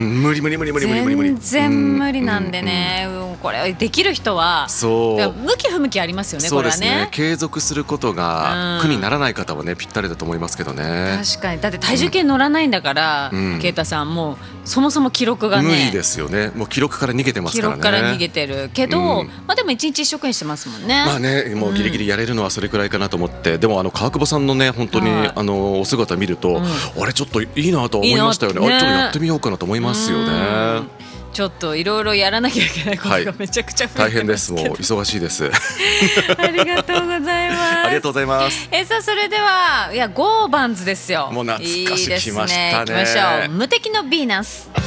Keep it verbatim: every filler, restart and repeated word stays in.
無理無理無理無理無理無理無理全然無理なんでね、うんうんうん、これできる人はそう向き不向きありますよね。 そうですね、 これはね継続することが苦にならない方はねぴったりだと思いますけどね。 確かに、だって体重計乗らないんだから、うん、啓太さんもうそもそも記録がね無理ですよね。もう記録から逃げてますからね。 記録から逃げてるけど、うん、まあ、でも一日一食にしてますもんね。 まあね、もうギリギリやれるのはそれくらいかなと思って、うん、でもあの川久保さんのね本当に、はい、あのお姿見ると、うん、あれちょっといいなと思いましたよね。いい、ね、あれちょっとやってみようかなと思いますよね。 ちょっといろいろやらなきゃいけないことがめちゃくちゃ増えてますけど、はい、 大変です。もう忙しいですありがとうございます。 ありがとうございます。 えさあそれではいやゴーバンズですよ。 もう懐かしい、 いいですね、 来ましたね。 行きましょう。無敵のヴィーナス。